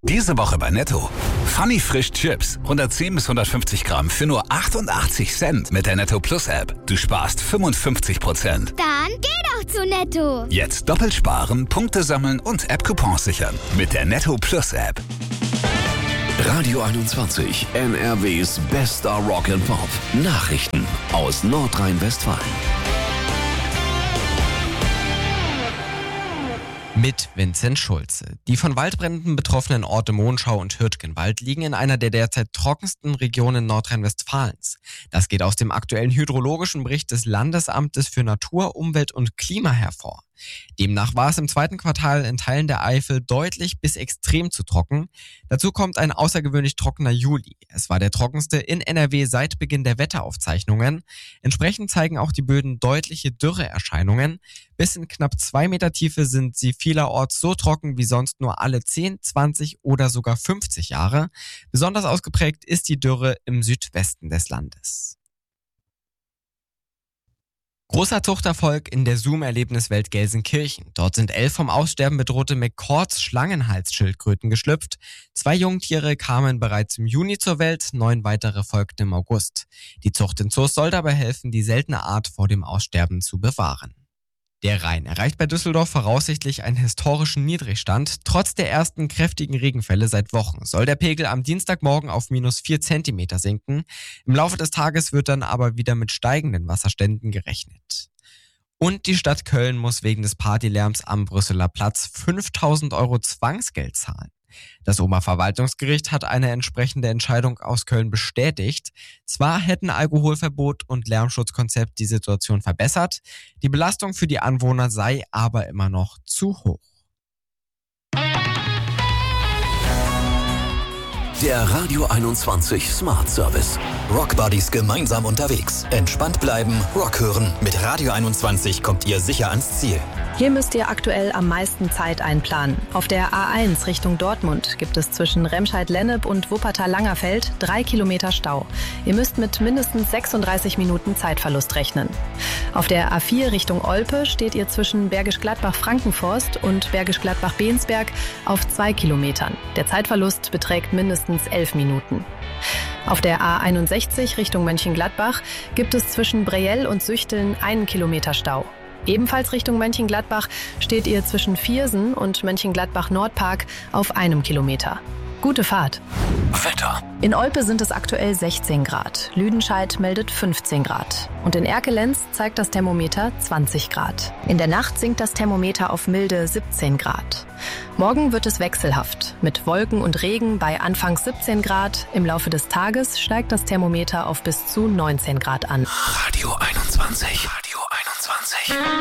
Diese Woche bei Netto. Funny Frisch Chips. 110 bis 150 Gramm für nur 88 Cent mit der Netto Plus App. Du sparst 55%. Dann geh doch zu Netto. Jetzt doppelt sparen, Punkte sammeln und App-Coupons sichern. Mit der Netto Plus App. Radio 21, NRWs bester Rock and Pop. Nachrichten aus Nordrhein-Westfalen. Mit Vincent Schulze. Die von Waldbränden betroffenen Orte Monschau und Hürtgenwald liegen in einer der derzeit trockensten Regionen Nordrhein-Westfalens. Das geht aus dem aktuellen hydrologischen Bericht des Landesamtes für Natur, Umwelt und Klima hervor. Demnach war es im zweiten Quartal in Teilen der Eifel deutlich bis extrem zu trocken. Dazu kommt ein außergewöhnlich trockener Juli. Es war der trockenste in NRW seit Beginn der Wetteraufzeichnungen. Entsprechend zeigen auch die Böden deutliche Dürreerscheinungen. Bis in knapp 2 Meter Tiefe sind sie vielerorts so trocken wie sonst nur alle 10, 20 oder sogar 50 Jahre. Besonders ausgeprägt ist die Dürre im Südwesten des Landes. Großer Zuchterfolg in der Zoom-Erlebniswelt Gelsenkirchen. Dort sind 11 vom Aussterben bedrohte McCords Schlangenhalsschildkröten geschlüpft. 2 Jungtiere kamen bereits im Juni zur Welt, 9 weitere folgten im August. Die Zucht in Zoos soll dabei helfen, die seltene Art vor dem Aussterben zu bewahren. Der Rhein erreicht bei Düsseldorf voraussichtlich einen historischen Niedrigstand. Trotz der ersten kräftigen Regenfälle seit Wochen soll der Pegel am Dienstagmorgen auf -4 Zentimeter sinken. Im Laufe des Tages wird dann aber wieder mit steigenden Wasserständen gerechnet. Und die Stadt Köln muss wegen des Partylärms am Brüsseler Platz 5.000 € Zwangsgeld zahlen. Das Oberverwaltungsgericht hat eine entsprechende Entscheidung aus Köln bestätigt. Zwar hätten Alkoholverbot und Lärmschutzkonzept die Situation verbessert, die Belastung für die Anwohner sei aber immer noch zu hoch. Der Radio 21 Smart Service. Rock Buddies gemeinsam unterwegs. Entspannt bleiben, Rock hören. Mit Radio 21 kommt ihr sicher ans Ziel. Hier müsst ihr aktuell am meisten Zeit einplanen. Auf der A1 Richtung Dortmund gibt es zwischen Remscheid-Lennep und Wuppertal-Langerfeld 3 Kilometer Stau. Ihr müsst mit mindestens 36 Minuten Zeitverlust rechnen. Auf der A4 Richtung Olpe steht ihr zwischen Bergisch Gladbach-Frankenforst und Bergisch Gladbach-Bensberg auf 2 Kilometern. Der Zeitverlust beträgt mindestens 11 Minuten. Auf der A61 Richtung Mönchengladbach gibt es zwischen Breyell und Süchteln 1 Kilometer Stau. Ebenfalls Richtung Mönchengladbach steht ihr zwischen Viersen und Mönchengladbach-Nordpark auf 1 Kilometer. Gute Fahrt. Wetter. In Olpe sind es aktuell 16 Grad. Lüdenscheid meldet 15 Grad. Und in Erkelenz zeigt das Thermometer 20 Grad. In der Nacht sinkt das Thermometer auf milde 17 Grad. Morgen wird es wechselhaft. Mit Wolken und Regen bei anfangs 17 Grad. Im Laufe des Tages steigt das Thermometer auf bis zu 19 Grad an. Radio 21. Radio 21.